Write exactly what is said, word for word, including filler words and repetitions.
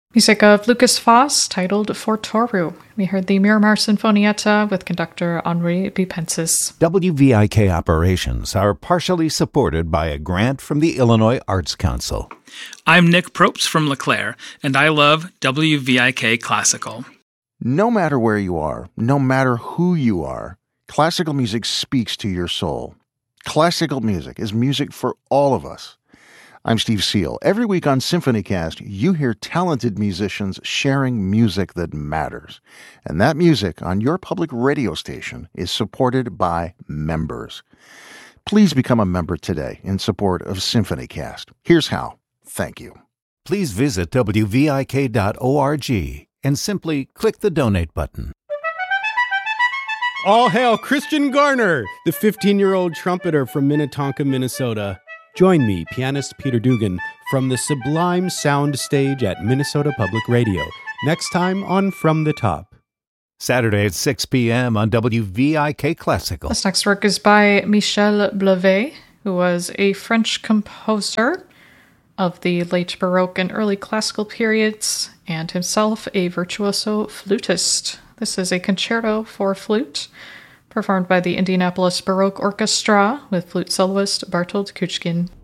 Music of Lucas Foss, titled For Toru. We heard the Miramar Sinfonietta with conductor Henri Bipensis. W V I K operations are partially supported by a grant from the Illinois Arts Council. I'm Nick Propst from LeClaire, and I love W V I K Classical. No matter where you are, no matter who you are, classical music speaks to your soul. Classical music is music for all of us. I'm Steve Seal. Every week on SymphonyCast, you hear talented musicians sharing music that matters. And that music on your public radio station is supported by members. Please become a member today in support of SymphonyCast. Here's how. Thank you. Please visit W V I K dot org and simply click the donate button. All hail Christian Garner, the fifteen-year-old trumpeter from Minnetonka, Minnesota. Join me, pianist Peter Dugan, from the sublime sound stage at Minnesota Public Radio, next time on From the Top. Saturday at six p.m. on W V I K Classical. This next work is by Michel Blavet, who was a French composer of the late Baroque and early Classical periods, and himself a virtuoso flutist. This is a concerto for flute, performed by the Indianapolis Baroque Orchestra with flute soloist Bartold Kuchkin.